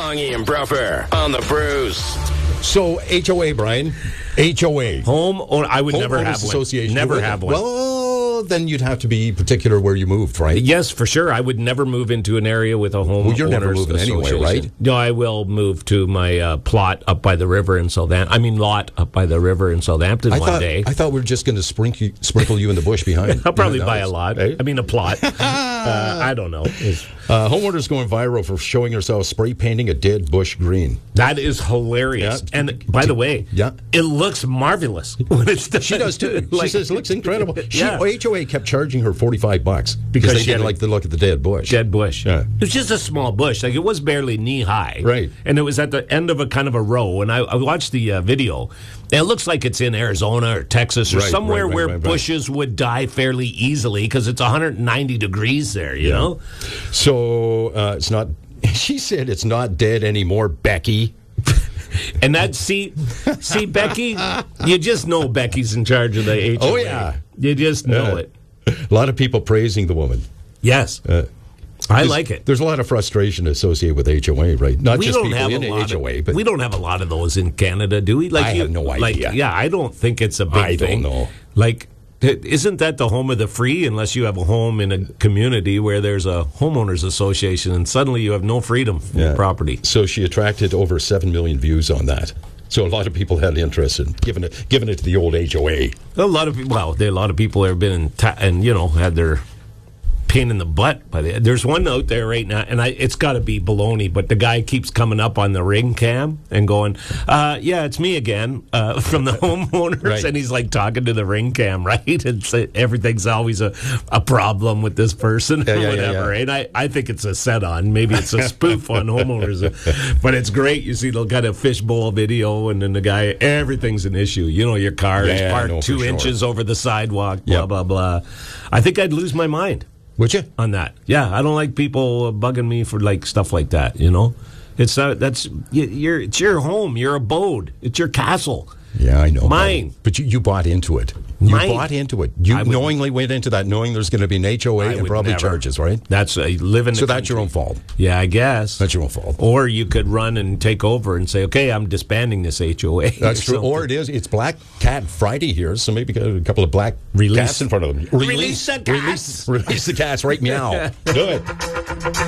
Longy and Bruffer on the Bruce. So, HOA, Brian. HOA. Home, or I would never Homeowners have one. Association. Never have one. Well, then you'd have to be particular where you moved, right? Yes, for sure. I would never move into an area with a home. Well, you're never moving anywhere, right? No, I will move to my plot up by the river in Southampton. Lot up by the river in Southampton one day. I thought we were just going to sprinkle you in the bush behind. I'll probably buy a lot. Eh? I mean, a plot. I don't know. Homeowners going viral for showing herself spray painting a dead bush green. That is hilarious. Yeah. And by the way, it looks marvelous when it's done. She does too. She says it looks incredible. Yeah. HOA kept charging her $45 Because they she didn't had like the look of the dead bush. Dead bush. Yeah. It was just a small bush. Like, it was barely knee high. Right. And it was at the end of a kind of a row. And I watched the video. And it looks like it's in Arizona or Texas or somewhere where bushes would die fairly easily because it's 190 degrees there, you know? So it's not, she said it's not dead anymore, Becky. And that, see, Becky, you just know Becky's in charge of the HOA. Oh, yeah. You just know it. A lot of people praising the woman. Yes. I like it. There's a lot of frustration associated with HOA, right? Not we just don't people have in HOA, but we don't have a lot of those in Canada, do we? Like, I have no idea. Yeah, I don't think it's a big thing. I don't know. Like, isn't that the home of the free unless you have a home in a community where there's a homeowners association and suddenly you have no freedom from your property? So she attracted over 7 million views on that. So a lot of people had interest in giving it to the old HOA. A lot of people have been had their pain in the butt there's one out there right now, and it's got to be baloney, but the guy keeps coming up on the ring cam and going, yeah, it's me again, from the homeowners, right. And he's like talking to the ring cam, right? It's everything's always a problem with this person or whatever. And I think it's a set on, maybe it's a spoof on homeowners, but it's great. You see the kind of fishbowl video, and then the guy, everything's an issue. You know, your car is parked 2 inches over the sidewalk, blah blah blah. I think I'd lose my mind. Would you? On that? Yeah, I don't like people bugging me for like stuff like that. You know, it's your home, your abode, it's your castle. Yeah, I know. Mine. But you bought into it. You bought into it. You knowingly went into that, knowing there's going to be an HOA and probably charges, right? That's living. So that's your own fault. Yeah, I guess that's your own fault. Or you could run and take over and say, "Okay, I'm disbanding this HOA." That's true. Or it's Black Cat Friday here, so maybe got a couple of black cats in front of them. Release the cats. Release the cats. Right meow. Do it.